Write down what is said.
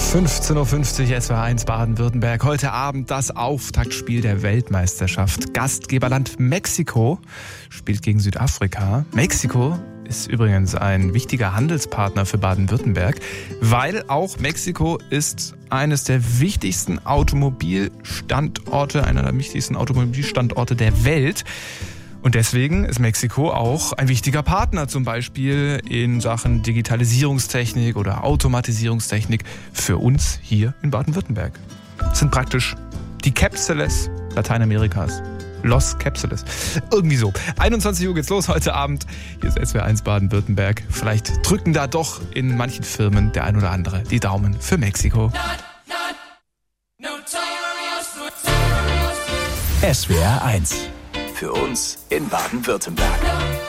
15.50 Uhr, SWR1 Baden-Württemberg. Heute Abend das Auftaktspiel der Weltmeisterschaft. Gastgeberland Mexiko spielt gegen Südafrika. Mexiko ist übrigens ein wichtiger Handelspartner für Baden-Württemberg, weil auch Mexiko ist eines der wichtigsten Automobilstandorte, einer der wichtigsten Automobilstandorte der Welt. Und deswegen ist Mexiko auch ein wichtiger Partner, zum Beispiel in Sachen Digitalisierungstechnik oder Automatisierungstechnik für uns hier in Baden-Württemberg. Das sind praktisch die Capsules Lateinamerikas. Los Capsules. Irgendwie so. 21 Uhr geht's los heute Abend. Hier ist SWR1 Baden-Württemberg. Vielleicht drücken da doch in manchen Firmen der ein oder andere die Daumen für Mexiko. SWR1. Für uns in Baden-Württemberg.